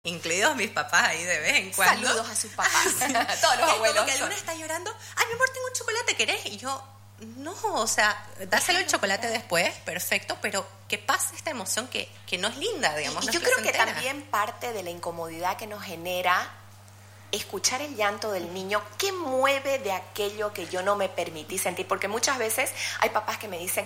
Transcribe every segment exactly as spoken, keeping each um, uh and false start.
incluidos mis papás ahí de vez en cuando. Saludos a sus papás. Todos los abuelos. Como que alguna está llorando, ay, mi amor, tengo un chocolate, ¿querés? Y yo, no, o sea, dáselo el chocolate después, perfecto, pero que pase esta emoción que, que no es linda, digamos. Y, no y es yo creo que placentera. también parte de la incomodidad que nos genera escuchar el llanto del niño, ¿qué mueve de aquello que yo no me permití sentir? Porque muchas veces hay papás que me dicen,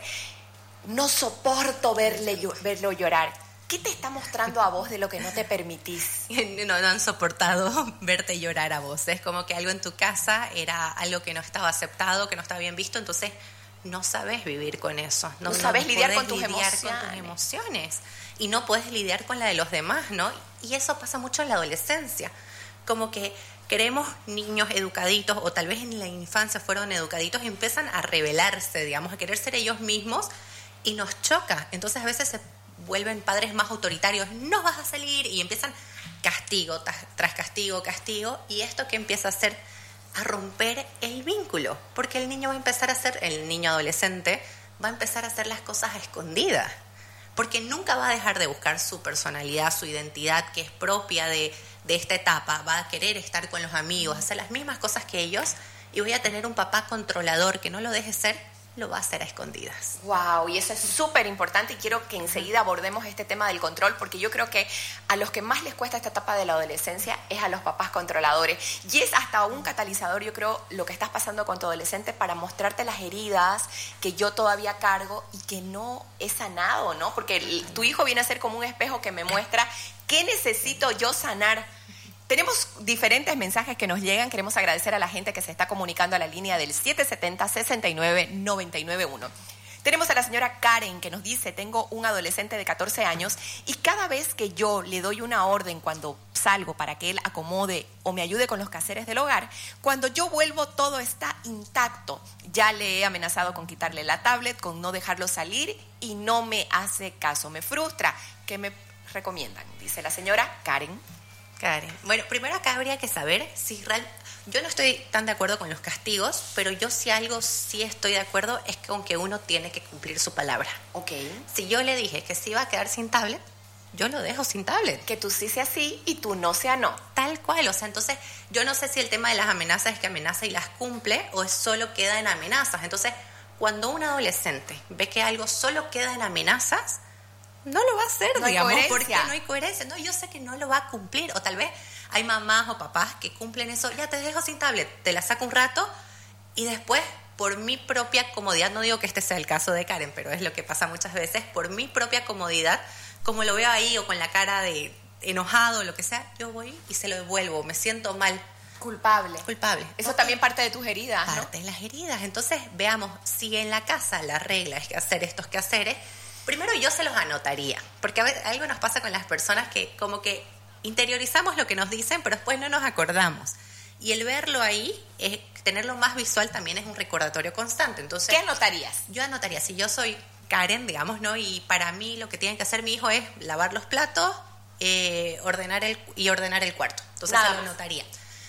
no soporto verle, verlo llorar. ¿Qué te está mostrando a vos de lo que no te permitís? No, no han soportado verte llorar a vos. Es como que algo en tu casa era algo que no estaba aceptado, que no estaba bien visto, entonces no sabes vivir con eso. No, no sabes no lidiar, con tus, lidiar emociones. con tus emociones. Y no puedes lidiar con la de los demás, ¿no? Y eso pasa mucho en la adolescencia. Como que queremos niños educaditos, o tal vez en la infancia fueron educaditos y empiezan a rebelarse, digamos, a querer ser ellos mismos, y nos choca. Entonces a veces se vuelven padres más autoritarios, no vas a salir, y empiezan castigo tras castigo, castigo, y esto que empieza a hacer, a romper el vínculo, porque el niño va a empezar a hacer, el niño adolescente va a empezar a hacer las cosas a escondidas, porque nunca va a dejar de buscar su personalidad, su identidad, que es propia de, de esta etapa, va a querer estar con los amigos, hacer las mismas cosas que ellos, y voy a tener un papá controlador que no lo deje ser, lo va a hacer a escondidas. Wow, y eso es súper importante, y quiero que enseguida abordemos este tema del control, porque yo creo que a los que más les cuesta esta etapa de la adolescencia es a los papás controladores, y es hasta un catalizador, yo creo, lo que estás pasando con tu adolescente para mostrarte las heridas que yo todavía cargo y que no he sanado, ¿no? Porque el, tu hijo viene a ser como un espejo que me muestra qué necesito yo sanar. Tenemos diferentes mensajes que nos llegan. Queremos agradecer a la gente que se está comunicando a la línea del siete siete cero, seis nueve, nueve nueve uno. Tenemos a la señora Karen que nos dice, tengo un adolescente de catorce años y cada vez que yo le doy una orden cuando salgo para que él acomode o me ayude con los quehaceres del hogar, cuando yo vuelvo todo está intacto. Ya le he amenazado con quitarle la tablet, con no dejarlo salir y no me hace caso. Me frustra. ¿Qué me recomiendan? Dice la señora Karen. Karen. Bueno, primero acá habría que saber si real... Yo no estoy tan de acuerdo con los castigos, pero yo si algo sí estoy de acuerdo es con que uno tiene que cumplir su palabra. Ok. Si yo le dije que se iba a quedar sin tablet, yo lo dejo sin tablet. Que tú sí sea sí y tú no sea no. Tal cual, o sea, entonces yo no sé si el tema de las amenazas es que amenaza y las cumple o es solo queda en amenazas. Entonces, cuando un adolescente ve que algo solo queda en amenazas, no lo va a hacer, no digamos, hay porque no hay coherencia. No, yo sé que no lo va a cumplir. O tal vez hay mamás o papás que cumplen eso. Ya te dejo sin tablet, te la saco un rato y después, por mi propia comodidad, no digo que este sea el caso de Karen, pero es lo que pasa muchas veces, por mi propia comodidad, como lo veo ahí o con la cara de enojado o lo que sea, yo voy y se lo devuelvo. Me siento mal. Culpable. Culpable. Eso okay. También parte de tus heridas, ¿no? Parte de las heridas. Entonces, veamos, si en la casa la regla es que hacer estos quehaceres, primero yo se los anotaría, porque a veces algo nos pasa con las personas que como que interiorizamos lo que nos dicen, pero después no nos acordamos. Y el verlo ahí, es, tenerlo más visual también es un recordatorio constante. Entonces, ¿qué anotarías? Yo anotaría, si yo soy Karen, digamos, ¿no? Y para mí lo que tiene que hacer mi hijo es lavar los platos eh, ordenar el, y ordenar el cuarto. Entonces Nada se lo más. anotaría.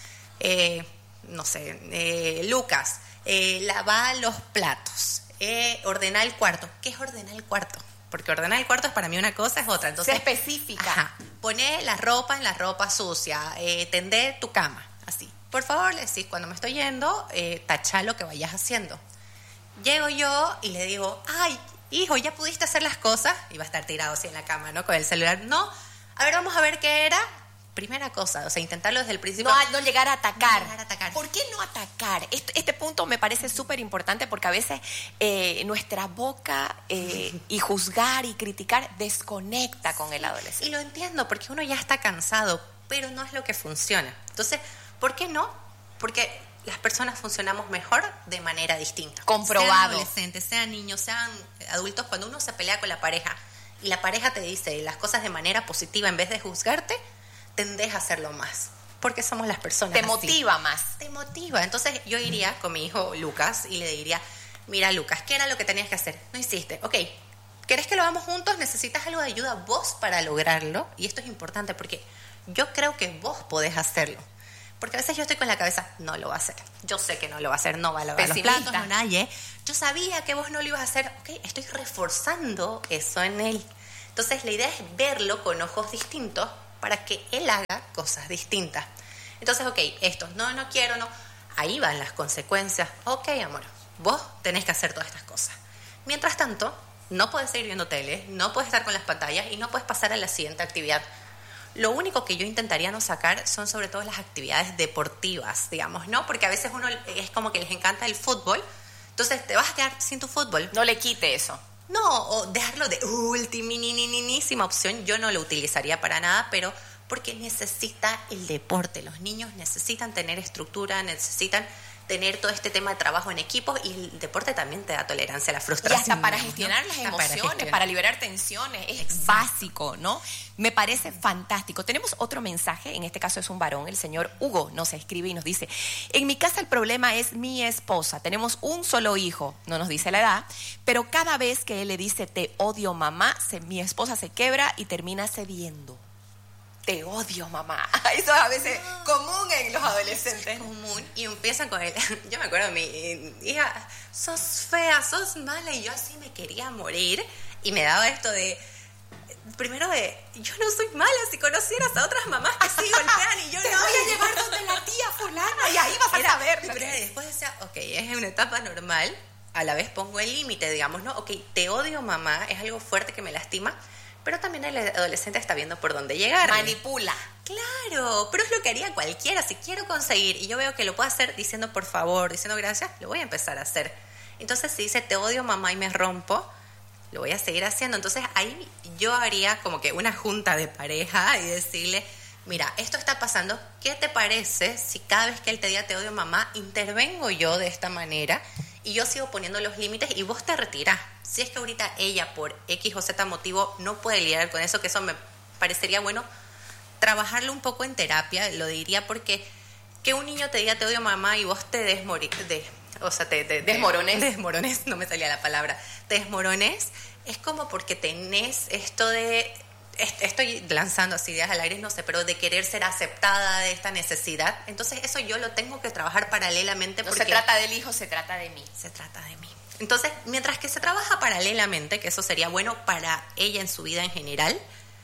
Eh, no sé, eh, Lucas, eh, lava los platos. Eh, ordenar el cuarto. ¿Qué es ordenar el cuarto? Porque ordenar el cuarto es para mí una cosa, es otra. Entonces, sé específica. Ajá, poné la ropa en la ropa sucia, eh, tendé tu cama, así. Por favor, le decís, cuando me estoy yendo, eh, tachá lo que vayas haciendo. Llego yo y le digo, ay, hijo, ¿ya pudiste hacer las cosas? Y va a estar tirado así en la cama, ¿no? Con el celular. No, a ver, vamos a ver qué era. Primera cosa, o sea, intentarlo desde el principio. No, no llegar a atacar. No llegar a atacar. ¿Por qué no atacar? Este, este punto me parece súper importante porque a veces eh, nuestra boca eh, y juzgar y criticar desconecta con el adolescente. Y lo entiendo, porque uno ya está cansado, pero no es lo que funciona. Entonces, ¿por qué no? Porque las personas funcionamos mejor de manera distinta. Comprobado. Sean adolescentes, sean niños, sean adultos, cuando uno se pelea con la pareja y la pareja te dice las cosas de manera positiva en vez de juzgarte, tendés a hacerlo más, porque somos las personas Te así. motiva más. Te motiva. Entonces yo iría con mi hijo Lucas y le diría, mira Lucas, ¿qué era lo que tenías que hacer? No hiciste. Ok, ¿querés que lo hagamos juntos? ¿Necesitas algo de ayuda vos para lograrlo? Y esto es importante porque yo creo que vos podés hacerlo. Porque a veces yo estoy con la cabeza, no lo va a hacer. Yo sé que no lo va a hacer, no va a lavar los platos, no nadie. Yo sabía que vos no lo ibas a hacer. Ok, estoy reforzando eso en él. Entonces la idea es verlo con ojos distintos para que él haga cosas distintas. Entonces, ok, esto, no, no quiero, no. Ahí van las consecuencias. Ok, amor, vos tenés que hacer todas estas cosas. Mientras tanto, no puedes seguir viendo tele, no puedes estar con las pantallas y no puedes pasar a la siguiente actividad. Lo único que yo intentaría no sacar son sobre todo las actividades deportivas, digamos, ¿no? Porque a veces uno es como que les encanta el fútbol, entonces te vas a quedar sin tu fútbol. No le quite eso. No, o dejarlo de ultimininísima opción, yo no lo utilizaría para nada, pero porque necesita el deporte. Los niños necesitan tener estructura, necesitan tener todo este tema de trabajo en equipo, y el deporte también te da tolerancia a la frustración. Y hasta para gestionar ¿no? las Hasta emociones, para, gestionar. para liberar tensiones, es Exacto. básico, ¿no? Me parece fantástico. Tenemos otro mensaje, en este caso es un varón, el señor Hugo nos escribe y nos dice: en mi casa el problema es mi esposa, tenemos un solo hijo, no nos dice la edad, pero cada vez que él le dice te odio mamá, se, mi esposa se quebra y termina cediendo. Te odio, mamá. Eso es a veces no. común en los adolescentes. Es común. Y empiezan con él. Yo me acuerdo de mi hija, sos fea, sos mala. Y yo así me quería morir. Y me daba esto de, primero de, yo no soy mala. Si conocieras a otras mamás que sí golpean y yo te no. Te voy a llevar donde la tía fulana. Y ahí vas a Era, saber. Pero okay. Después decía, ok, es una etapa normal. A la vez pongo el límite, digamos, ¿no? Ok, te odio, mamá. Es algo fuerte que me lastima. Pero también el adolescente está viendo por dónde llegar. Manipula. Claro, pero es lo que haría cualquiera. Si quiero conseguir y yo veo que lo puedo hacer diciendo por favor, diciendo gracias, lo voy a empezar a hacer. Entonces, si dice te odio, mamá, y me rompo, lo voy a seguir haciendo. Entonces, ahí yo haría como que una junta de pareja y decirle, mira, esto está pasando, ¿qué te parece si cada vez que él te diga te odio, mamá, intervengo yo de esta manera y yo sigo poniendo los límites y vos te retirás? Si es que ahorita ella por X o Z motivo no puede lidiar con eso, que eso me parecería bueno trabajarlo un poco en terapia, lo diría, porque que un niño te diga te odio, mamá, y vos te desmori de, o sea, te, te, te desmorones. desmorones, no me salía la palabra, te desmorones, es como porque tenés esto de, estoy lanzando así ideas al aire, no sé, pero de querer ser aceptada, de esta necesidad. Entonces eso yo lo tengo que trabajar paralelamente. No porque se trata del hijo, se trata de mí. Se trata de mí. Entonces, mientras que se trabaja paralelamente, que eso sería bueno para ella en su vida en general,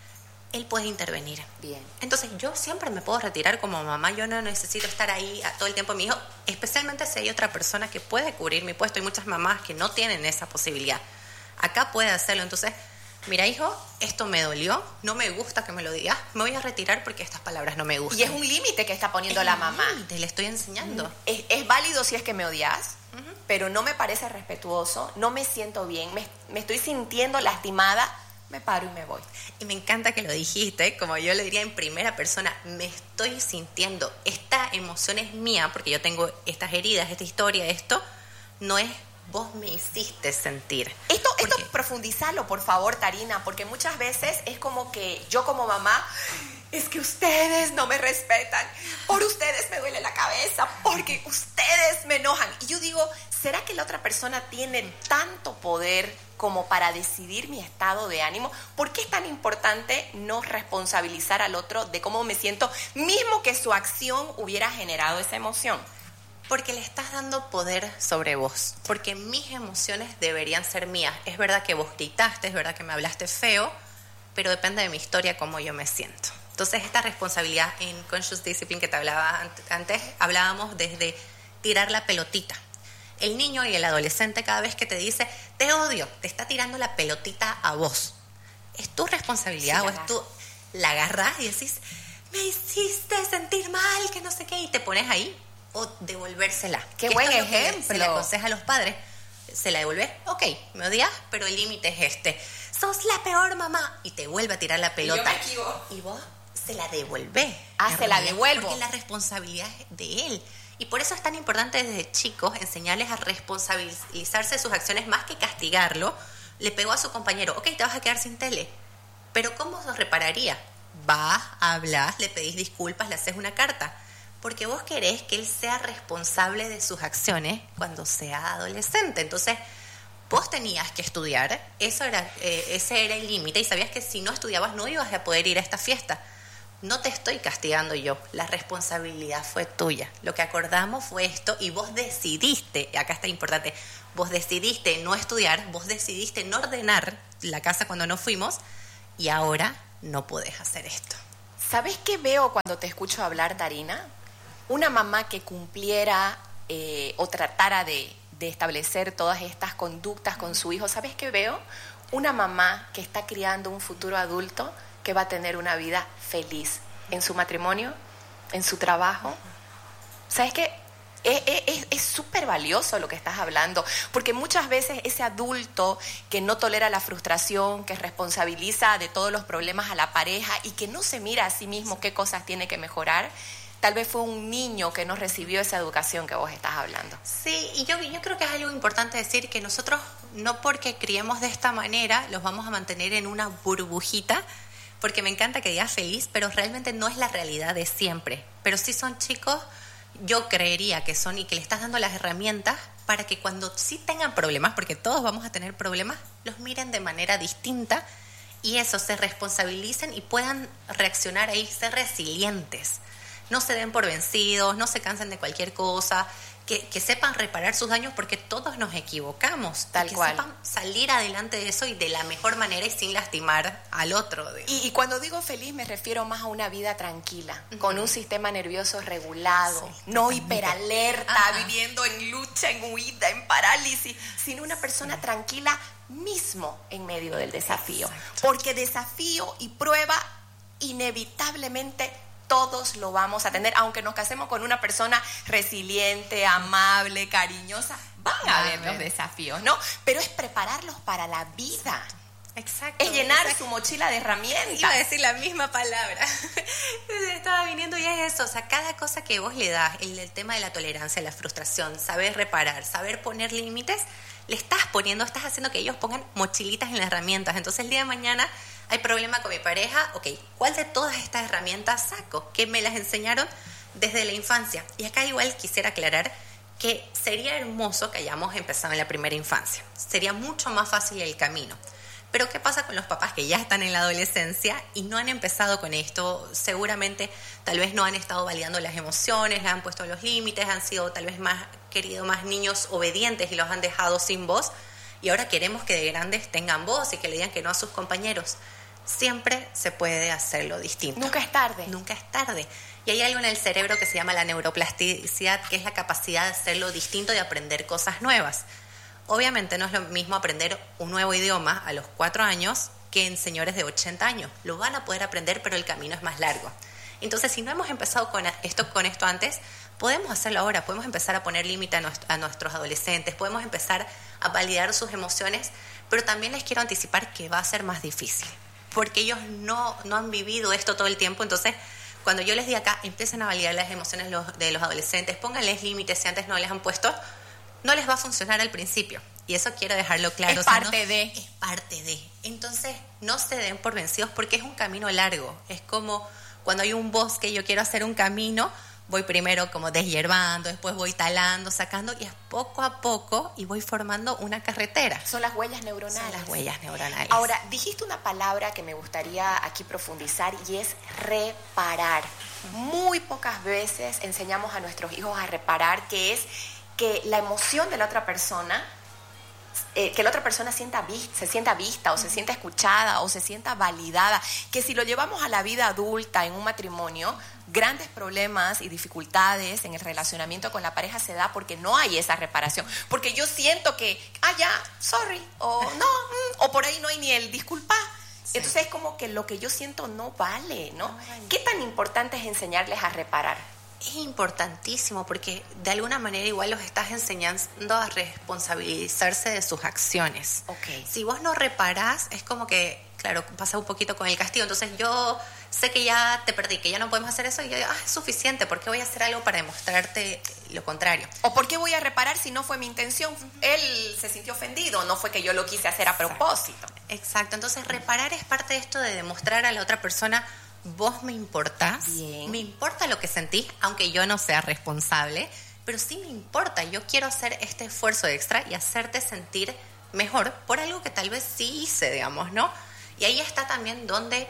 él puede intervenir. Bien. Entonces, yo siempre me puedo retirar como mamá, yo no necesito estar ahí todo el tiempo mi hijo, especialmente si hay otra persona que puede cubrir mi puesto. Hay muchas mamás que no tienen esa posibilidad. Acá puede hacerlo. Entonces, mira, hijo, esto me dolió, no me gusta que me lo digas, me voy a retirar porque estas palabras no me gustan. Y es un límite que está poniendo es la un mamá. Límite, le estoy enseñando. Es, es válido si es que me odias, uh-huh. pero no me parece respetuoso, no me siento bien, me, me estoy sintiendo lastimada, me paro y me voy. Y me encanta que lo dijiste, como yo le diría en primera persona, me estoy sintiendo, esta emoción es mía, porque yo tengo estas heridas, esta historia, esto no es vos me hiciste sentir. Esto, porque... esto profundizalo, por favor, Tarina, porque muchas veces es como que yo como mamá, es que ustedes no me respetan, por ustedes me duele la cabeza, porque ustedes me enojan. Y yo digo, ¿será que la otra persona tiene tanto poder como para decidir mi estado de ánimo? ¿Por qué es tan importante no responsabilizar al otro de cómo me siento, mismo que su acción hubiera generado esa emoción? Porque le estás dando poder sobre vos. Porque mis emociones deberían ser mías. Es verdad que vos gritaste, es verdad que me hablaste feo, pero depende de mi historia cómo yo me siento. Entonces, esta responsabilidad en Conscious Discipline que te hablaba antes, hablábamos desde tirar la pelotita. El niño y el adolescente, cada vez que te dice, te odio, te está tirando la pelotita a vos. Es tu responsabilidad, sí, o es tu... La agarrás y decís, me hiciste sentir mal, que no sé qué, y te pones ahí. O devolvérsela. Qué que buen esto es lo ejemplo. Que se le aconseja a los padres. Se la devuelves, ok, me odias, pero el límite es este. Sos la peor mamá. Y te vuelve a tirar la pelota. Y yo me equivoco. Y vos se la devolvés. Ah, se la devuelvo. Porque la responsabilidad es de él. Y por eso es tan importante desde chicos enseñarles a responsabilizarse de sus acciones más que castigarlo. Le pegó a su compañero, ok, te vas a quedar sin tele. Pero ¿cómo se repararía? Vas, hablas, le pedís disculpas, le haces una carta. Porque vos querés que él sea responsable de sus acciones cuando sea adolescente. Entonces, vos tenías que estudiar, eso era, eh, ese era el límite, y sabías que si no estudiabas no ibas a poder ir a esta fiesta. No te estoy castigando yo, la responsabilidad fue tuya. Lo que acordamos fue esto y vos decidiste, acá está importante, vos decidiste no estudiar, vos decidiste no ordenar la casa cuando no fuimos y ahora no podés hacer esto. ¿Sabes qué veo cuando te escucho hablar, Darina? Una mamá que cumpliera eh, o tratara de, de establecer todas estas conductas con su hijo. ¿Sabes qué veo? Una mamá que está criando un futuro adulto que va a tener una vida feliz en su matrimonio, en su trabajo. ¿Sabes qué? Es súper valioso lo que estás hablando, porque muchas veces ese adulto que no tolera la frustración, que responsabiliza de todos los problemas a la pareja y que no se mira a sí mismo qué cosas tiene que mejorar, tal vez fue un niño que no recibió esa educación que vos estás hablando. Sí, y yo, yo creo que es algo importante decir que nosotros no porque criemos de esta manera los vamos a mantener en una burbujita, porque me encanta que digas feliz, pero realmente no es la realidad de siempre. Pero sí son chicos, yo creería que son, y que le estás dando las herramientas para que cuando sí tengan problemas, porque todos vamos a tener problemas, los miren de manera distinta y eso, se responsabilicen y puedan reaccionar ahí, ser resilientes. No se den por vencidos, no se cansen de cualquier cosa, que, que sepan reparar sus daños porque todos nos equivocamos. Tal que cual. sepan salir adelante de eso y de la mejor manera y sin lastimar al otro. Y, y cuando digo feliz me refiero más a una vida tranquila, uh-huh. con un sistema nervioso regulado, sí, no hiperalerta, Ajá. viviendo en lucha, en huida, en parálisis, sino una persona sí. tranquila mismo en medio del desafío. Exacto. Porque desafío y prueba inevitablemente todos lo vamos a tener, aunque nos casemos con una persona resiliente, amable, cariñosa, van a haber los desafíos, ¿no? Pero es prepararlos para la vida. Exacto. Es llenar exacto. su mochila de herramientas. Iba a decir la misma palabra. Estaba viniendo y es eso. O sea, cada cosa que vos le das, el, el tema de la tolerancia, la frustración, saber reparar, saber poner límites, le estás poniendo, estás haciendo que ellos pongan mochilitas en las herramientas. Entonces, el día de mañana hay problema con mi pareja, ok, ¿cuál de todas estas herramientas saco? Que me las enseñaron desde la infancia. Y acá igual quisiera aclarar que sería hermoso que hayamos empezado en la primera infancia. Sería mucho más fácil el camino. Pero ¿qué pasa con los papás que ya están en la adolescencia y no han empezado con esto? Seguramente tal vez no han estado validando las emociones, le han puesto los límites, han sido tal vez más querido más niños obedientes y los han dejado sin voz. Y ahora queremos que de grandes tengan voz y que le digan que no a sus compañeros. Siempre se puede hacerlo distinto. Nunca es tarde. Nunca es tarde. Y hay algo en el cerebro que se llama la neuroplasticidad, que es la capacidad de hacerlo distinto y de aprender cosas nuevas. Obviamente no es lo mismo aprender un nuevo idioma a los cuatro años que en señores de ochenta años. Lo van a poder aprender, pero el camino es más largo. Entonces, si no hemos empezado con esto, con esto antes, podemos hacerlo ahora. Podemos empezar a poner límite a, nuestro, a nuestros adolescentes, podemos empezar a validar sus emociones, pero también les quiero anticipar que va a ser más difícil, porque ellos no, no han vivido esto todo el tiempo. Entonces, cuando yo les diga acá, empiecen a validar las emociones los, de los adolescentes, pónganles límites si antes no les han puesto, no les va a funcionar al principio. Y eso quiero dejarlo claro. Es o sea, parte no, de. Es parte de. Entonces, no se den por vencidos porque es un camino largo. Es como cuando hay un bosque y yo quiero hacer un camino, voy primero como deshierbando, después voy talando, sacando, y es poco a poco y voy formando una carretera. Son las huellas neuronales. Son las huellas neuronales. Ahora, dijiste una palabra que me gustaría aquí profundizar y es reparar. Muy pocas veces enseñamos a nuestros hijos a reparar, que es que la emoción de la otra persona, eh, que la otra persona sienta vi- se sienta vista o se sienta escuchada o se sienta validada, que si lo llevamos a la vida adulta en un matrimonio, grandes problemas y dificultades en el relacionamiento con la pareja se da porque no hay esa reparación, porque yo siento que, ah ya, sorry, o no, mm, o por ahí no hay ni el disculpa. Sí. Entonces es como que lo que yo siento no vale, ¿no? no vale. ¿Qué tan importante es enseñarles a reparar? Es importantísimo porque de alguna manera igual los estás enseñando a responsabilizarse de sus acciones. Okay. Si vos no reparás, es como que, claro, pasa un poquito con el castigo. Entonces yo sé que ya te perdí, que ya no podemos hacer eso, y yo digo, ah, es suficiente, ¿por qué voy a hacer algo para demostrarte lo contrario? ¿O por qué voy a reparar si no fue mi intención? Uh-huh. Él se sintió ofendido, no fue que yo lo quise hacer a propósito. Exacto, entonces reparar es parte de esto de demostrar a la otra persona, vos me importás, Bien. Me importa lo que sentís, aunque yo no sea responsable, pero sí me importa, yo quiero hacer este esfuerzo extra y hacerte sentir mejor por algo que tal vez sí hice, digamos, ¿no? Y ahí está también donde,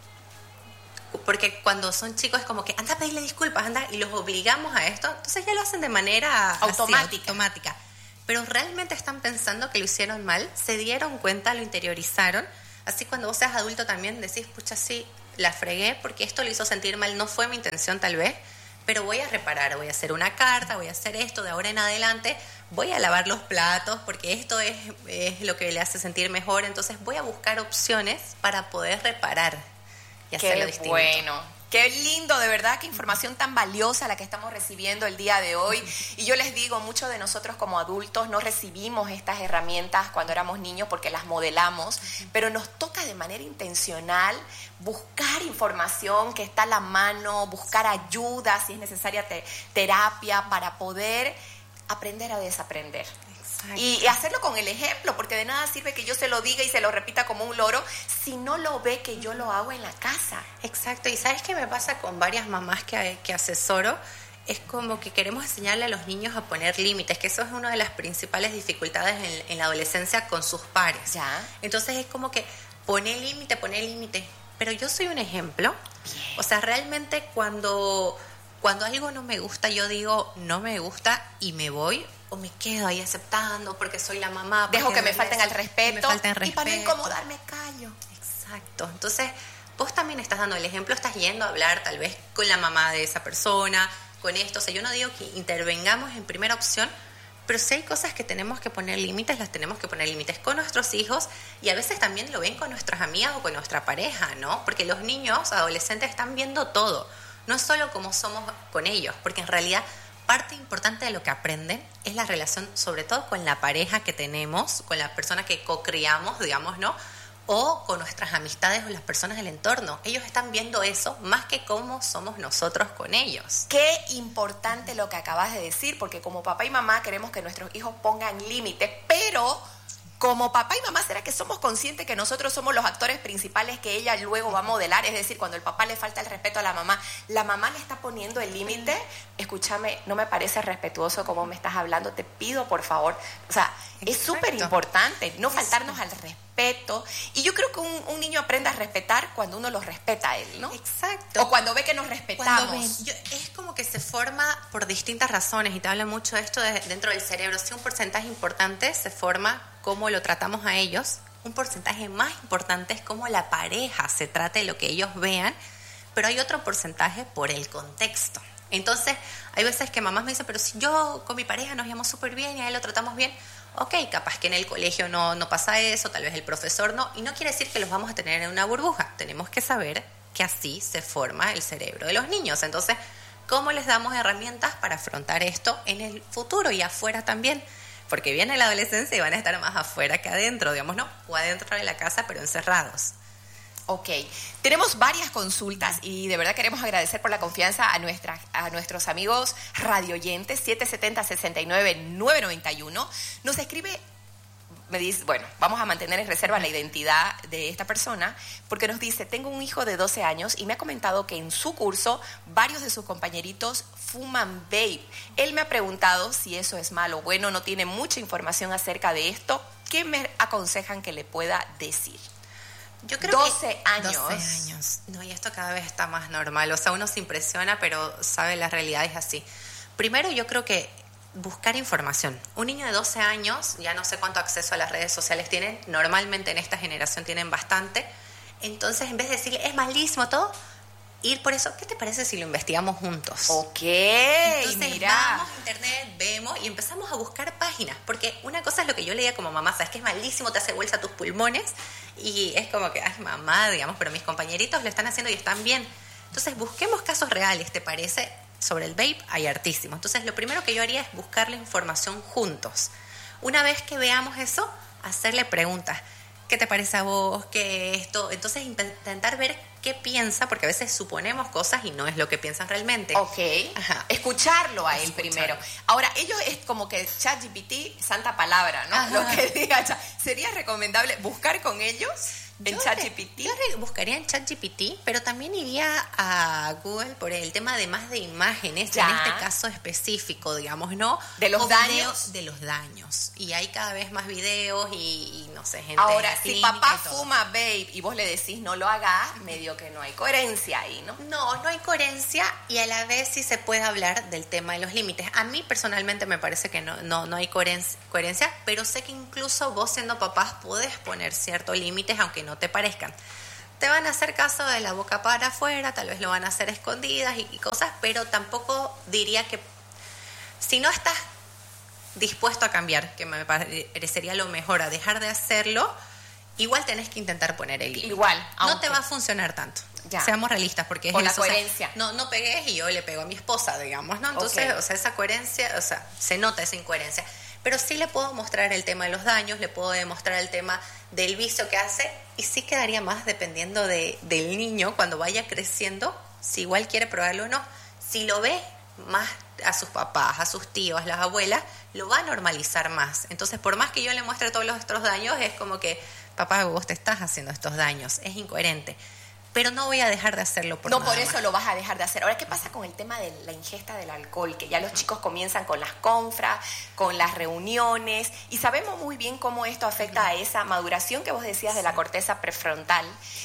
porque cuando son chicos es como que anda a pedirle disculpas, anda, y los obligamos a esto, entonces ya lo hacen de manera automática. Así, automática. Pero realmente están pensando que lo hicieron mal, se dieron cuenta, lo interiorizaron. Así cuando vos seas adulto también decís, pucha, sí, la fregué porque esto le hizo sentir mal, no fue mi intención tal vez, pero voy a reparar, voy a hacer una carta, voy a hacer esto, de ahora en adelante voy a lavar los platos porque esto es, es lo que le hace sentir mejor, entonces voy a buscar opciones para poder reparar y hacerlo distinto. Qué bueno. Qué lindo, de verdad, qué información tan valiosa la que estamos recibiendo el día de hoy. Y yo les digo, muchos de nosotros como adultos no recibimos estas herramientas cuando éramos niños porque las modelamos, pero nos toca de manera intencional buscar información que está a la mano, buscar ayuda, si es necesaria te- terapia, para poder aprender a desaprender. Y, y hacerlo con el ejemplo, porque de nada sirve que yo se lo diga y se lo repita como un loro si no lo ve que yo lo hago en la casa. Exacto, y ¿sabes qué me pasa con varias mamás que, que asesoro? Es como que queremos enseñarle a los niños a poner límites, que eso es una de las principales dificultades en, en la adolescencia con sus pares. Ya. Entonces es como que pone límite, pone límite, pero yo soy un ejemplo. Bien. O sea, realmente cuando, cuando algo no me gusta, yo digo no me gusta y me voy, o me quedo ahí aceptando porque soy la mamá. Dejo que me eso, falten al respeto, me falten y respeto. para no incomodar me callo. Exacto. Entonces, vos también estás dando el ejemplo, estás yendo a hablar tal vez con la mamá de esa persona, con esto. O sea, yo no digo que intervengamos en primera opción, pero si hay cosas que tenemos que poner límites, las tenemos que poner límites con nuestros hijos y a veces también lo ven con nuestras amigas o con nuestra pareja, ¿no? Porque los niños, adolescentes, están viendo todo. No es solo cómo somos con ellos, porque en realidad parte importante de lo que aprenden es la relación, sobre todo con la pareja que tenemos, con la persona que co-criamos, digamos, ¿no? O con nuestras amistades o las personas del entorno. Ellos están viendo eso más que cómo somos nosotros con ellos. Qué importante lo que acabas de decir, porque como papá y mamá queremos que nuestros hijos pongan límites, pero como papá y mamá, ¿será que somos conscientes que nosotros somos los actores principales que ella luego va a modelar? Es decir, cuando el papá le falta el respeto a la mamá, la mamá le está poniendo el límite. Escúchame, no me parece respetuoso como me estás hablando, te pido por favor. O sea, es súper importante no faltarnos al respeto. Y yo creo que un, un niño aprende a respetar cuando uno los respeta a él, ¿no? Exacto. O cuando ve que nos respetamos. Ven, yo, es como que se forma por distintas razones y te habla mucho de esto de, dentro del cerebro. Si un porcentaje importante se forma cómo lo tratamos a ellos, un porcentaje más importante es cómo la pareja se trate de lo que ellos vean, pero hay otro porcentaje por el contexto. Entonces, hay veces que mamás me dicen, pero si yo con mi pareja nos llevamos súper bien y a él lo tratamos bien, ok, capaz que en el colegio no, no pasa eso, tal vez el profesor no, y no quiere decir que los vamos a tener en una burbuja. Tenemos que saber que así se forma el cerebro de los niños. Entonces, ¿cómo les damos herramientas para afrontar esto en el futuro y afuera también? Porque viene la adolescencia y van a estar más afuera que adentro, digamos, ¿no? O adentro de la casa, pero encerrados. Ok, tenemos varias consultas y de verdad queremos agradecer por la confianza a, nuestra, a nuestros amigos radioyentes. Siete siete cero, seis nueve, nueve nueve uno nos escribe, me dice, bueno, vamos a mantener en reserva la identidad de esta persona, porque nos dice, tengo un hijo de doce años y me ha comentado que en su curso varios de sus compañeritos fuman vape. Él me ha preguntado si eso es malo o bueno, no tiene mucha información acerca de esto. ¿Qué me aconsejan que le pueda decir? Yo creo doce que años. doce años. No, y esto cada vez está más normal. O sea, uno se impresiona, pero sabe la realidad es así. Primero, yo creo que buscar información. Un niño de doce años, ya no sé cuánto acceso a las redes sociales tienen, normalmente en esta generación tienen bastante. Entonces, en vez de decirle, es malísimo todo, ir por eso, ¿qué te parece si lo investigamos juntos? Ok, Entonces, mira. vamos a internet, vemos y empezamos a buscar páginas. Porque una cosa es lo que yo leía como mamá, sabes que es malísimo, te hace bolsa tus pulmones. Y es como que, ay, mamá, digamos, pero mis compañeritos lo están haciendo y están bien. Entonces, busquemos casos reales, ¿te parece? Sobre el vape hay hartísimo. Entonces, lo primero que yo haría es buscar la información juntos. Una vez que veamos eso, hacerle preguntas. ¿Qué te parece a vos? ¿Qué esto? Entonces, intentar ver qué piensa, porque a veces suponemos cosas y no es lo que piensan realmente. Ok. Ajá. Escucharlo a él Escucharlo. primero. Ahora, ellos es como que ChatGPT, santa palabra, ¿no? Ajá. Lo que diga. ¿Sería recomendable buscar con ellos en Yo ChatGPT? re- Yo re- buscaría en ChatGPT, pero también iría a Google por el tema de más de imágenes, Ya. en este caso específico, digamos, ¿no? De los O daños. videos de los daños. Y hay cada vez más videos y, y no sé, gente Ahora, si clínica papá y todo. fuma vape y vos le decís no lo hagas, medio que no hay coherencia ahí, ¿no? No, no hay coherencia y a la vez sí se puede hablar del tema de los límites. A mí personalmente me parece que no, no, no hay coherencia, coherencia, pero sé que incluso vos siendo papás podés poner ciertos límites aunque no te parezcan. te van a hacer caso de la boca para afuera, tal vez lo van a hacer escondidas y, y cosas, pero tampoco diría que si no estás dispuesto a cambiar, que me parecería lo mejor, a dejar de hacerlo, igual tenés que intentar poner el límite. Igual, aunque... no te va a funcionar tanto. Ya. Seamos realistas, porque es por la eso, coherencia. O sea, no, no pegues y yo le pego a mi esposa, digamos, ¿no? Entonces, Okay. o sea, esa coherencia, o sea, se nota esa incoherencia. Pero sí le puedo mostrar el tema de los daños, le puedo demostrar el tema del vicio que hace, y sí quedaría más dependiendo de, del niño cuando vaya creciendo, si igual quiere probarlo o no. Si lo ve más a sus papás, a sus tíos, a las abuelas, lo va a normalizar más. Entonces, por más que yo le muestre todos los otros daños, es como que, papá, vos te estás haciendo estos daños, es incoherente. Pero no voy a dejar de hacerlo por No, nada por eso más. lo vas a dejar de hacer. Ahora, ¿qué pasa con el tema de la ingesta del alcohol? Que ya los chicos comienzan con las confras, con las reuniones, y sabemos muy bien cómo esto afecta a esa maduración que vos decías de la corteza prefrontal.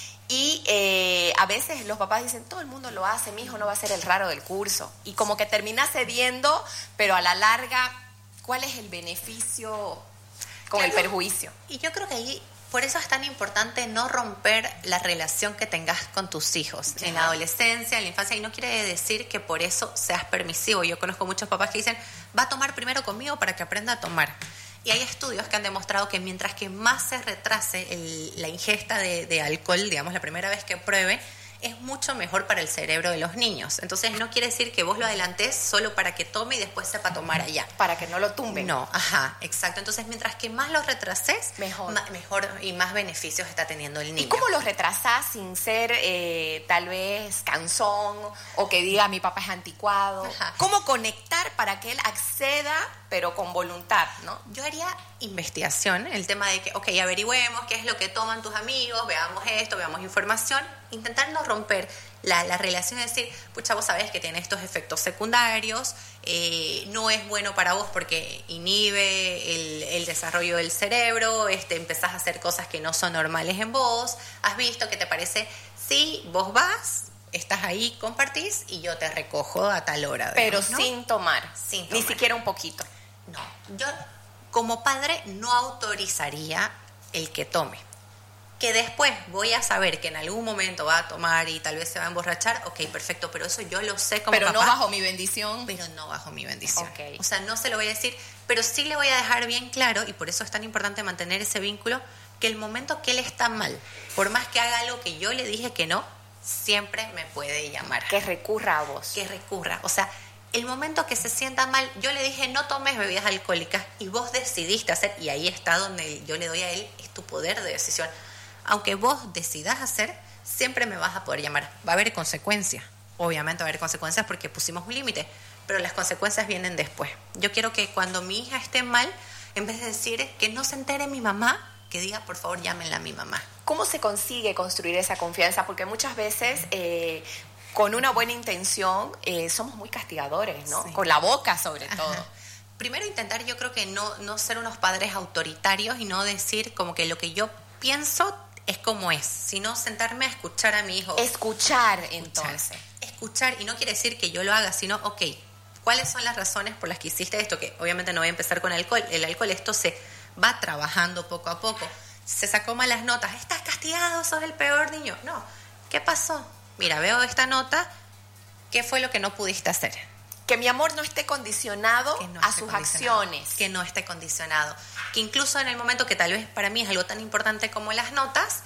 Y eh, a veces los papás dicen, todo el mundo lo hace, mi hijo no va a ser el raro del curso. Y como que termina cediendo, pero a la larga, ¿cuál es el beneficio con Claro. el perjuicio? Y yo creo que ahí, por eso es tan importante no romper la relación que tengas con tus hijos Ya. en la adolescencia, en la infancia, y no quiere decir que por eso seas permisivo. Yo conozco muchos papás que dicen, va a tomar primero conmigo para que aprenda a tomar. Y hay estudios que han demostrado que mientras que más se retrase el, la ingesta de, de alcohol, digamos, la primera vez que pruebe, es mucho mejor para el cerebro de los niños. Entonces no quiere decir que vos lo adelantes solo para que tome y después sepa tomar allá. Para que no lo tumben. No, ajá, exacto. Entonces, mientras que más los retrases, Mejor. ma- mejor y más beneficios está teniendo el niño. ¿Y cómo los retrasás sin ser eh, tal vez cansón o que diga mi papá es anticuado? Ajá. ¿Cómo conectar para que él acceda, pero con voluntad, ¿no? Yo haría investigación, el tema de que, ok, averigüemos qué es lo que toman tus amigos, veamos esto, veamos información, intentar no romper la, la relación, es decir, pucha, vos sabés que tiene estos efectos secundarios, eh, no es bueno para vos porque inhibe el, el desarrollo del cerebro, este, empezás a hacer cosas que no son normales en vos, has visto que te parece, sí, vos vas, estás ahí, compartís y yo te recojo a tal hora. Pero digamos, ¿no? sin tomar. Sin Ni tomar. siquiera un poquito. No, yo como padre no autorizaría el que tome. Que después voy a saber que en algún momento va a tomar y tal vez se va a emborrachar, ok, perfecto, pero eso yo lo sé como Pero papá. no bajo mi bendición. Pero no bajo mi bendición. Ok. O sea, no se lo voy a decir, pero sí le voy a dejar bien claro, y por eso es tan importante mantener ese vínculo, que el momento que él está mal, por más que haga algo que yo le dije que no, siempre me puede llamar. Que recurra a vos. Que recurra. O sea, el momento que se sienta mal, yo le dije no tomes bebidas alcohólicas y vos decidiste hacer, y ahí está donde yo le doy a él, es tu poder de decisión. Aunque vos decidas hacer, siempre me vas a poder llamar. Va a haber consecuencias, obviamente va a haber consecuencias porque pusimos un límite, pero las consecuencias vienen después. Yo quiero que cuando mi hija esté mal, en vez de decir que no se entere mi mamá, que diga por favor llámenla a mi mamá. ¿Cómo se consigue construir esa confianza? Porque muchas veces... Eh, con una buena intención, eh, somos muy castigadores, ¿no? Sí. Con la boca, sobre todo. Ajá. Primero intentar, yo creo que no, no ser unos padres autoritarios y no decir como que lo que yo pienso es como es, sino sentarme a escuchar a mi hijo. Escuchar, Escuchar. entonces. Escuchar, y no quiere decir que yo lo haga, sino, ok, ¿cuáles son las razones por las que hiciste esto? Que obviamente no voy a empezar con alcohol. El alcohol, esto se va trabajando poco a poco. Se sacó malas notas. ¿Estás castigado? ¿Sos el peor niño? No. ¿Qué pasó? Mira, veo esta nota, ¿qué fue lo que no pudiste hacer? Que mi amor no esté condicionado Que no a esté sus condicionado, acciones. Que no esté condicionado. Que incluso en el momento que tal vez para mí es algo tan importante como las notas,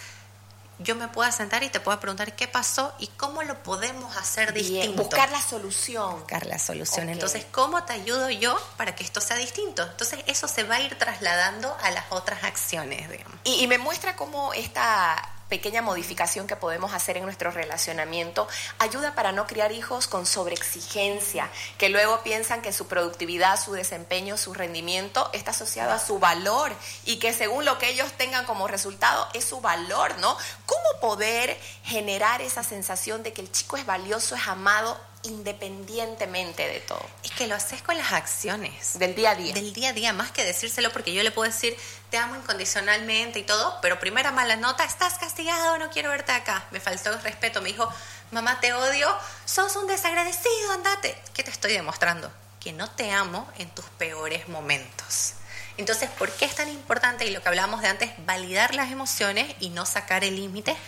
yo me pueda sentar y te pueda preguntar qué pasó y cómo lo podemos hacer Bien, distinto. buscar la solución. Buscar la solución. Ok. Entonces, ¿cómo te ayudo yo para que esto sea distinto? Entonces, eso se va a ir trasladando a las otras acciones, digamos. Y, y me muestra cómo esta pequeña modificación que podemos hacer en nuestro relacionamiento ayuda para no criar hijos con sobreexigencia, que luego piensan que su productividad, su desempeño, su rendimiento está asociado a su valor y que según lo que ellos tengan como resultado es su valor, ¿no? ¿Cómo poder generar esa sensación de que el chico es valioso, es amado independientemente de todo? Es que lo haces con las acciones. Del día a día. Del día a día, más que decírselo, porque yo le puedo decir, te amo incondicionalmente y todo, pero primera mala nota, estás castigado, no quiero verte acá. Me faltó el respeto, me dijo, mamá, te odio, sos un desagradecido, andate. ¿Qué te estoy demostrando? Que no te amo en tus peores momentos. Entonces, ¿por qué es tan importante? Y lo que hablábamos de antes, validar las emociones y no sacar el límite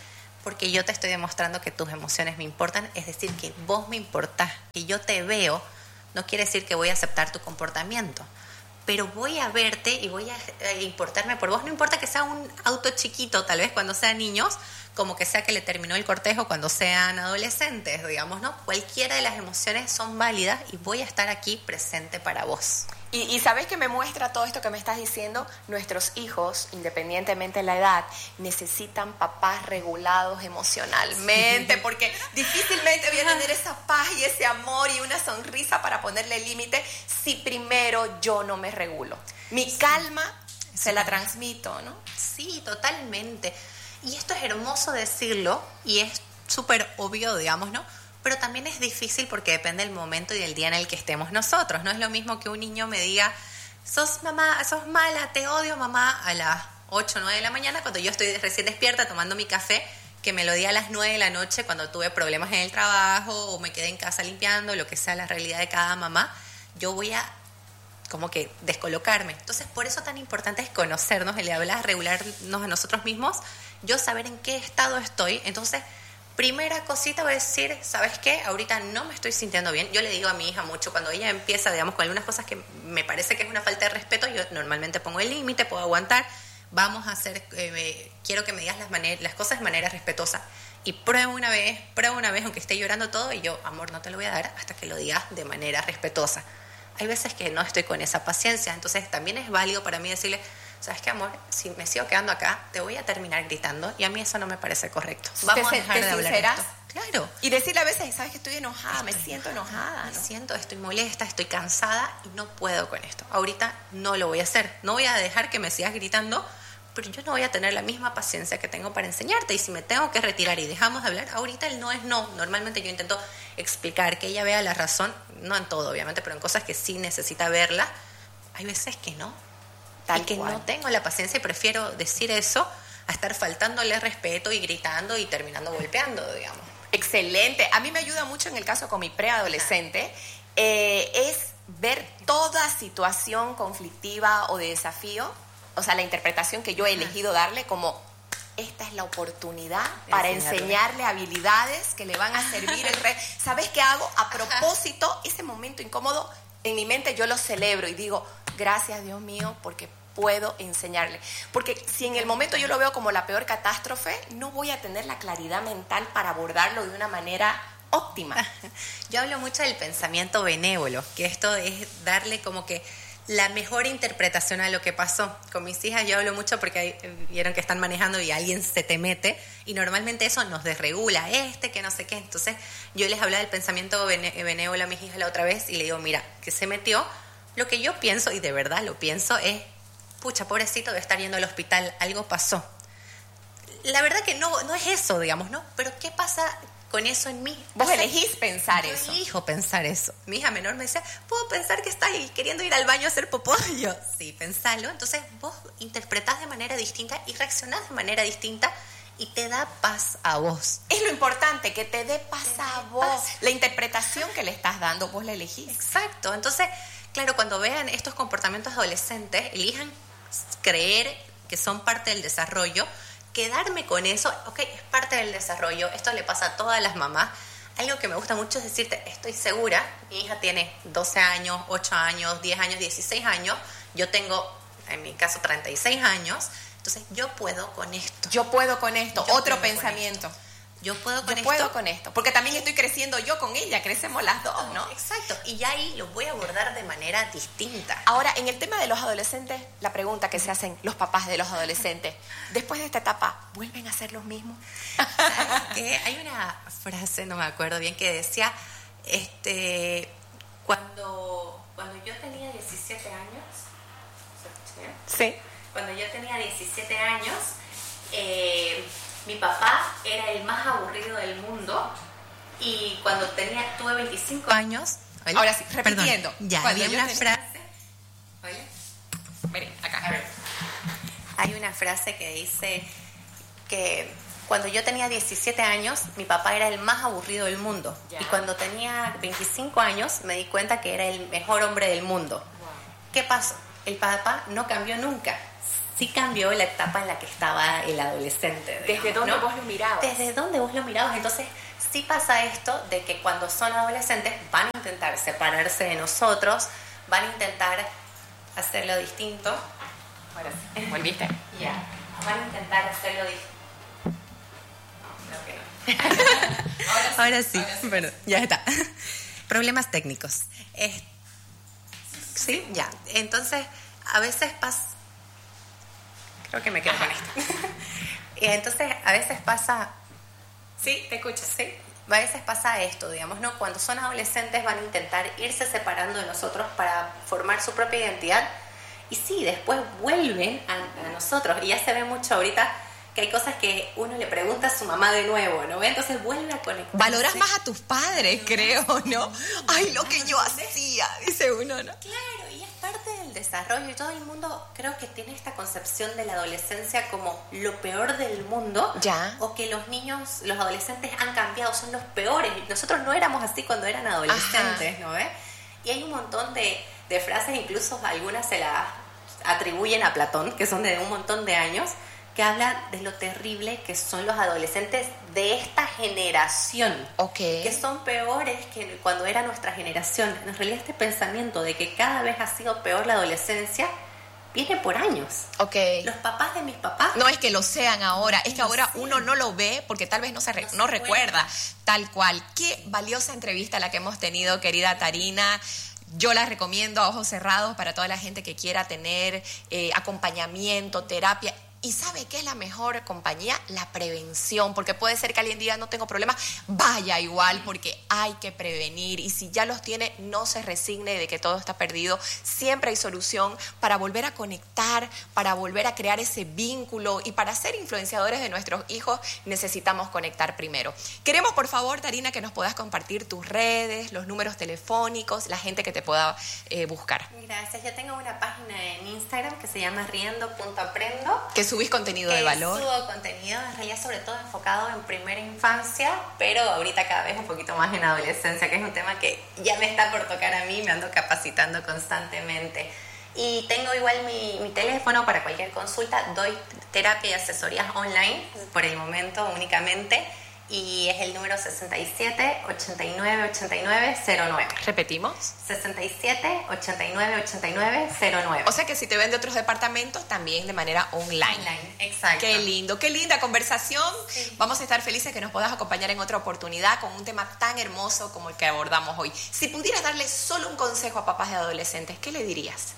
porque yo te estoy demostrando que tus emociones me importan, es decir, que vos me importás, que yo te veo, no quiere decir que voy a aceptar tu comportamiento, pero voy a verte y voy a importarme por vos. No importa que sea un auto chiquito, tal vez cuando sean niños, como que sea que le terminó el cortejo cuando sean adolescentes, digamos, ¿no? Cualquiera de las emociones son válidas y voy a estar aquí presente para vos. Y, y ¿sabes qué me muestra todo esto que me estás diciendo? Nuestros hijos, independientemente de la edad, necesitan papás regulados emocionalmente, porque difícilmente voy a tener esa paz y ese amor y una sonrisa para ponerle límite si primero yo no me regulo. Mi sí. calma se sí. la transmito, ¿no? Sí, totalmente. Y esto es hermoso decirlo y es súper obvio, digamos, ¿no? Pero también es difícil porque depende del momento y del día en el que estemos nosotros. No es lo mismo que un niño me diga, sos mamá, sos mala, te odio mamá, a las ocho o nueve de la mañana, cuando yo estoy recién despierta tomando mi café, que me lo di a las nueve de la noche cuando tuve problemas en el trabajo o me quedé en casa limpiando, lo que sea la realidad de cada mamá, yo voy a como que descolocarme. Entonces, por eso tan importante es conocernos, el hablar, regularnos a nosotros mismos, yo saber en qué estado estoy. Entonces, primera cosita voy a decir, ¿sabes qué? Ahorita no me estoy sintiendo bien. Yo le digo a mi hija mucho, cuando ella empieza, digamos, con algunas cosas que me parece que es una falta de respeto, yo normalmente pongo el límite, puedo aguantar, vamos a hacer, eh, quiero que me digas las, maner- las cosas de manera respetuosa. Y pruebo una vez, pruebo una vez, aunque esté llorando todo, y yo, amor, no te lo voy a dar hasta que lo digas de manera respetuosa. Hay veces que no estoy con esa paciencia, entonces también es válido para mí decirle, ¿sabes qué, amor? Si me sigo quedando acá, te voy a terminar gritando y a mí eso no me parece correcto. Vamos ¿Te, a dejar te de hablar sinceras? de esto. Claro. Y decirle a veces, ¿sabes que estoy enojada? Estoy me siento enojada, Me ¿no? siento, estoy molesta, estoy cansada y no puedo con esto. Ahorita no lo voy a hacer. No voy a dejar que me sigas gritando, pero yo no voy a tener la misma paciencia que tengo para enseñarte. Y si me tengo que retirar y dejamos de hablar, ahorita el no es no. Normalmente yo intento explicar, que ella vea la razón, no en todo, obviamente, pero en cosas que sí necesita verla. Hay veces que no. Tal y que cual. No tengo la paciencia y prefiero decir eso a estar faltándole respeto y gritando y terminando golpeando, digamos. Excelente. A mí me ayuda mucho en el caso con mi preadolescente, eh, es ver toda situación conflictiva o de desafío, o sea, la interpretación que yo he elegido darle como esta es la oportunidad para enseñarle habilidades que le van a servir el re... ¿Sabes qué hago? A propósito, ese momento incómodo, en mi mente yo lo celebro y digo, gracias Dios mío, porque puedo enseñarle. Porque si en el momento yo lo veo como la peor catástrofe, no voy a tener la claridad mental para abordarlo de una manera óptima. Yo hablo mucho del pensamiento benévolo, que esto es darle como que la mejor interpretación a lo que pasó. Con mis hijas yo hablo mucho porque hay, vieron que están manejando y alguien se te mete y normalmente eso nos desregula, este, que no sé qué. Entonces yo les hablaba del pensamiento benévolo a mis hijas la otra vez y le digo, mira, que se metió, lo que yo pienso, y de verdad lo pienso, es, pucha, pobrecito, debe estar yendo al hospital, algo pasó. La verdad que no, no es eso, digamos, ¿no? Pero ¿qué pasa con eso en mí? Vos o sea, elegís pensar yo eso. Yo elijo pensar eso. Mi hija menor me decía, ¿puedo pensar que estás queriendo ir al baño a hacer popó? Y yo, sí, pensalo. Entonces vos interpretás de manera distinta y reaccionás de manera distinta y te da paz a vos. Es lo importante, que te dé paz te a vos. Paz. La interpretación que le estás dando, vos la elegís. Exacto. Entonces, claro, cuando vean estos comportamientos adolescentes, elijan creer que son parte del desarrollo, quedarme con eso, ok, es parte del desarrollo, esto le pasa a todas las mamás. Algo que me gusta mucho es decirte, estoy segura, mi hija tiene doce años, ocho años, diez años, dieciséis años, yo tengo, en mi caso, treinta y seis años, entonces yo puedo con esto. Yo puedo con esto, yo otro pensamiento. Yo puedo con yo esto. puedo con esto, porque también estoy creciendo yo con ella, crecemos las dos, ¿no? Exacto, y ya ahí lo voy a abordar de manera distinta. Ahora, en el tema de los adolescentes, la pregunta que se hacen los papás de los adolescentes, después de esta etapa, ¿vuelven a ser los mismos? ¿Sabes qué? Hay una frase, no me acuerdo bien, que decía, este, cuando, cuando yo tenía diecisiete años, sí, cuando yo tenía diecisiete años, eh, mi papá era el más aburrido del mundo y cuando tenía tuve veinticinco años... ¿oye? Ahora sí, repitiendo. Perdón, ya, había una tenía... frase... ¿Oye? Miren, acá. A ver. Hay una frase que dice que cuando yo tenía diecisiete años, mi papá era el más aburrido del mundo. Ya. Y cuando tenía veinticinco años, me di cuenta que era el mejor hombre del mundo. Wow. ¿Qué pasó? El papá no cambió nunca. sí cambió la etapa en la que estaba el adolescente. Digamos, ¿Desde dónde ¿no? vos lo mirabas? Desde dónde vos lo mirabas. Entonces, sí pasa esto de que cuando son adolescentes van a intentar separarse de nosotros, van a intentar hacerlo distinto. Ahora sí, ¿volviste? Ya. Yeah. Van a intentar hacerlo distinto. No, creo que no. Ahora sí. Ahora sí. Ahora sí. Bueno, ya está. Problemas técnicos. Eh, sí, ya. Entonces, a veces pasa... Creo que me quedo con esto. Entonces, a veces pasa... Sí, te escucho. Sí. A veces pasa esto, digamos, ¿no? Cuando son adolescentes van a intentar irse separando de nosotros para formar su propia identidad. Y sí, después vuelven a, a nosotros. Y ya se ve mucho ahorita que hay cosas que uno le pregunta a su mamá de nuevo, ¿no? Entonces vuelve a conectar. Valoras más a tus padres, creo, ¿no? Ay, lo que yo hacía, dice uno, ¿no? Claro, y es parte del desarrollo. Y todo el mundo creo que tiene esta concepción de la adolescencia como lo peor del mundo. Ya. O que los niños, los adolescentes han cambiado, son los peores. Nosotros no éramos así cuando eran adolescentes, Ajá. ¿no ves? Y hay un montón de, de frases, incluso algunas se las atribuyen a Platón, que son de un montón de años, que habla de lo terrible que son los adolescentes de esta generación, okay. que son peores que cuando era nuestra generación. En realidad este pensamiento de que cada vez ha sido peor la adolescencia viene por años. Okay. Los papás de mis papás... No es que lo sean ahora, es que ahora uno no lo ve porque tal vez no se, re, no, no se recuerda tal cual. Qué valiosa entrevista la que hemos tenido, querida Tarina. Yo la recomiendo a ojos cerrados para toda la gente que quiera tener eh, acompañamiento, terapia. ¿Y sabe qué es la mejor compañía? La prevención, porque puede ser que alguien diga no tengo problemas, vaya igual, porque hay que prevenir. Y si ya los tiene, no se resigne de que todo está perdido. Siempre hay solución para volver a conectar, para volver a crear ese vínculo. Y para ser influenciadores de nuestros hijos, necesitamos conectar primero. Queremos, por favor, Tarina, que nos puedas compartir tus redes, los números telefónicos, la gente que te pueda eh, buscar. Gracias. Yo tengo una página en Instagram que se llama riendo punto aprendo. Que subís contenido de valor. Subo contenido, en realidad sobre todo enfocado en primera infancia, pero ahorita cada vez un poquito más en adolescencia, que es un tema que ya me está por tocar a mí, me ando capacitando constantemente. Y tengo igual mi, mi teléfono para cualquier consulta, doy terapia y asesorías online por el momento únicamente, y es el número sesenta y siete, ochenta y nueve, ochenta y nueve, cero nueve. ¿Repetimos? sesenta y siete, ochenta y nueve, ochenta y nueve, cero nueve. O sea que si te ven de otros departamentos, también de manera online. Online, exacto. Qué lindo, qué linda conversación. Sí. Vamos a estar felices que nos puedas acompañar en otra oportunidad con un tema tan hermoso como el que abordamos hoy. Si pudieras darle solo un consejo a papás de adolescentes, ¿qué le dirías?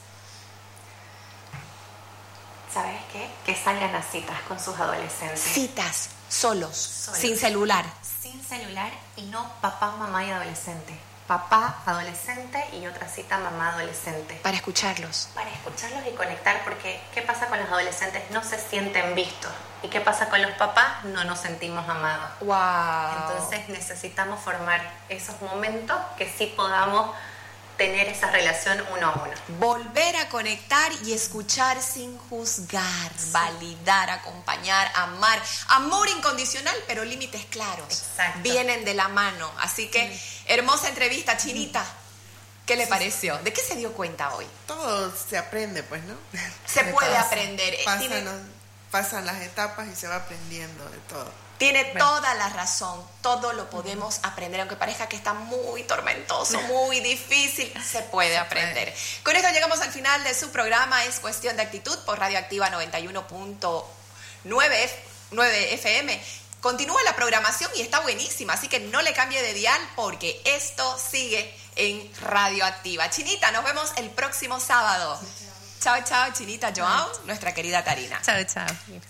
¿Sabes qué? Que salgan a citas con sus adolescentes. Citas, solos, solos, sin celular. Sin celular y no papá, mamá y adolescente. Papá, adolescente y otra cita mamá, adolescente. Para escucharlos. Para escucharlos y conectar, porque ¿qué pasa con los adolescentes? No se sienten vistos. ¿Y qué pasa con los papás? No nos sentimos amados. Wow. Entonces necesitamos formar esos momentos que sí podamos tener esa relación uno a uno. Volver a conectar y escuchar sin juzgar, sí. Validar, acompañar, amar. Amor incondicional, pero límites claros. Exacto. Vienen de la mano. Así que, sí. Hermosa entrevista, Chinita. ¿Qué le sí. pareció? ¿De qué se dio cuenta hoy? Todo se aprende, pues, ¿no? Se puede pasa, aprender. Pasan, ¿Tiene... pasan las etapas y se va aprendiendo de todo. Tiene bueno. toda la razón, todo lo podemos uh-huh. aprender, aunque parezca que está muy tormentoso, muy difícil, se puede se aprender. Puede. Con esto llegamos al final de su programa, Es Cuestión de Actitud, por Radio Activa noventa y uno punto nueve F M. Continúa la programación y está buenísima, así que no le cambie de dial porque esto sigue en Radio Activa. Chinita, nos vemos el próximo sábado. Chao, chao, chao Chinita Joao, nuestra querida Tarina. Chao, chao.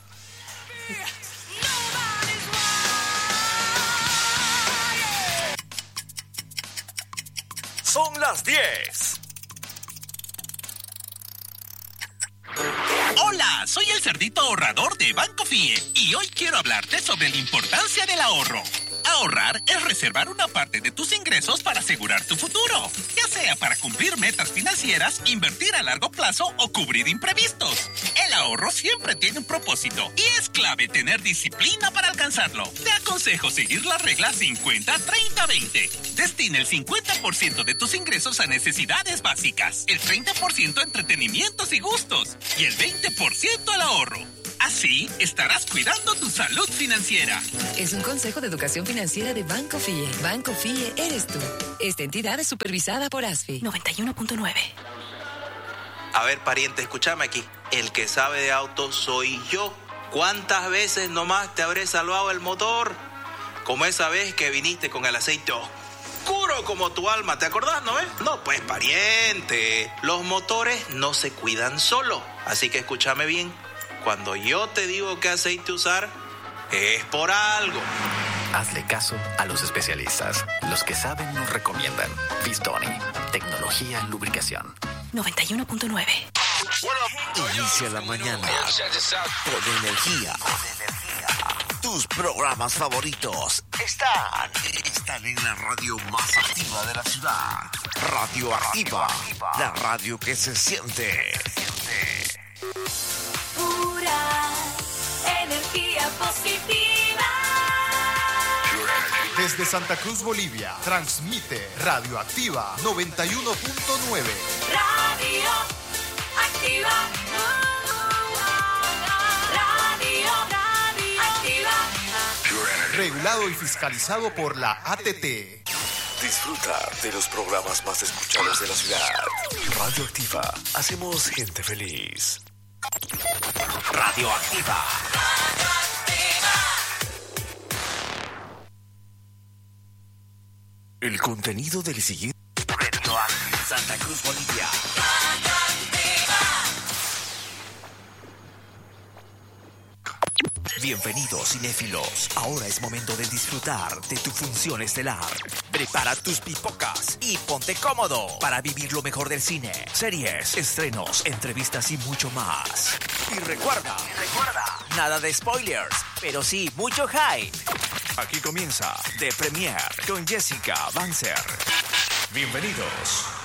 Son las diez. Hola, soy el cerdito ahorrador de Banco F I E y hoy quiero hablarte sobre la importancia del ahorro. Ahorrar es reservar una parte de tus ingresos para asegurar tu futuro, ya sea para cumplir metas financieras, invertir a largo plazo o cubrir imprevistos. El ahorro siempre tiene un propósito y es clave tener disciplina para alcanzarlo. Te aconsejo seguir la regla cincuenta treinta veinte. Destina el cincuenta por ciento de tus ingresos a necesidades básicas, el treinta por ciento a entretenimientos y gustos y el veinte por ciento al ahorro. Así estarás cuidando tu salud financiera. Es un consejo de educación financiera de Banco Fie. Banco Fie eres tú. Esta entidad es supervisada por ASFI. noventa y uno punto nueve. A ver, pariente, escúchame aquí. El que sabe de autos soy yo. ¿Cuántas veces nomás te habré salvado el motor? Como esa vez que viniste con el aceite oscuro como tu alma, ¿te acordás, no ves? No, pues, pariente, los motores no se cuidan solo. Así que escúchame bien. Cuando yo te digo qué aceite usar, es por algo. Hazle caso a los especialistas. Los que saben nos recomiendan. Pistoni, tecnología en lubricación. noventa y uno punto nueve. Inicia la mañana con energía. Tus programas favoritos están, están en la radio más activa de la ciudad. Radio Activa, la radio que se siente. Pura energía positiva. Desde Santa Cruz, Bolivia, transmite Radio Activa noventa y uno punto nueve. Radio Activa. Radio, Radio Activa. Regulado y fiscalizado por la A T T. Disfruta de los programas más escuchados de la ciudad. Radio Activa. Hacemos gente feliz. Radio Activa. El contenido del siguiente. Radio Activa. Santa Cruz, Bolivia. Bienvenidos, cinéfilos. Ahora es momento de disfrutar de tu función estelar. Prepara tus pipocas y ponte cómodo para vivir lo mejor del cine, series, estrenos, entrevistas y mucho más. Y recuerda, y recuerda, nada de spoilers, pero sí mucho hype. Aquí comienza The Premiere con Jessica Banzer. Bienvenidos.